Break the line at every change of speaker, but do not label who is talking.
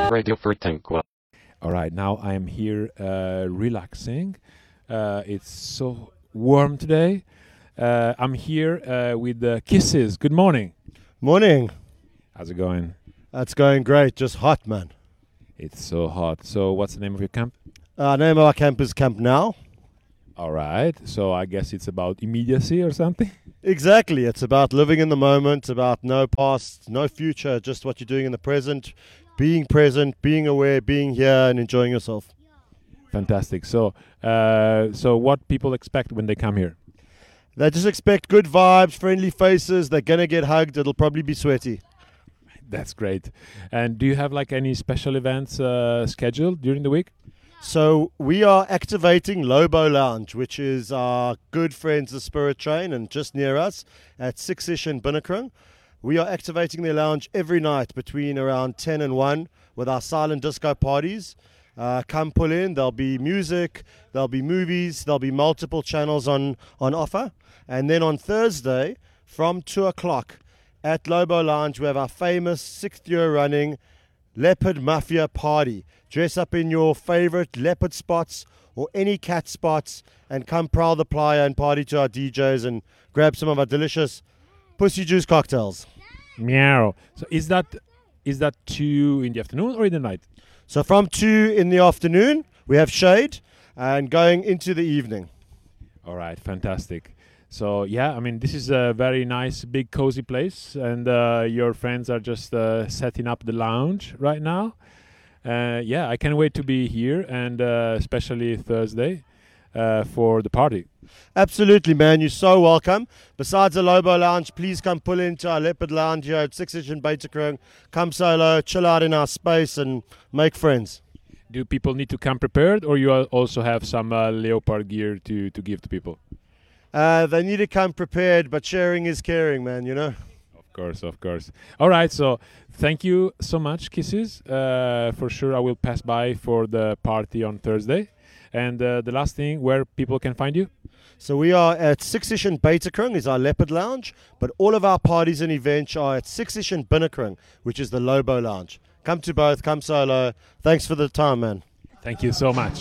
Radio Frequenza.
All right, now I am here relaxing. It's so warm today. I'm here with Kisses. Good morning.
Morning.
How's it going?
It's going great. Just hot, man.
It's so hot. So what's the name of your camp?
Name of our camp is Camp Now.
All right. So I guess it's about immediacy or something?
Exactly. It's about living in the moment, about no past, no future, just what you're doing in the present, being aware, being here and enjoying yourself.
Fantastic. So what people expect when they come here?
They just expect good vibes, friendly faces. They're going to get hugged. It'll probably be sweaty.
That's great. And do you have like any special events scheduled during the week?
So we are activating Lobo Lounge, which is our good friends, the Spirit Train, and just near us at 6-ish in Binnekrung. We are activating their lounge every night between around 10 and 1 with our silent disco parties. Come pull in. There'll be music, there'll be movies, there'll be multiple channels on offer. And then on Thursday from 2 o'clock at Lobo Lounge, we have our famous 6th year running Leopard Mafia party. Dress up in your favorite leopard spots or any cat spots and come prowl the playa and party to our DJs and grab some of our delicious pussy juice cocktails.
Meow. So is that 2 in the afternoon or in the night?
So from 2 in the afternoon, we have shade and going into the evening.
All right, fantastic. So, yeah, I mean, this is a very nice, big, cozy place. And your friends are just setting up the lounge right now. Yeah, I can't wait to be here and especially Thursday for the party.
Absolutely, man. You're so welcome. Besides the Lobo Lounge, please come pull into our Leopard Lounge here at 6-ish in Beitekring. Come solo, chill out in our space and make friends.
Do people need to come prepared or you also have some leopard gear to give to people?
They need to come prepared, but sharing is caring, man, you know?
Of course. All right, so thank you so much, Kisses. For sure, I will pass by for the party on Thursday. And the last thing, where people can find you?
So we are at 6-ish in Beitekring is our Leopard Lounge, but all of our parties and events are at 6-ish in Binnekrung, which is the Lobo Lounge. Come to both, come solo. Thanks for the time, man.
Thank you so much.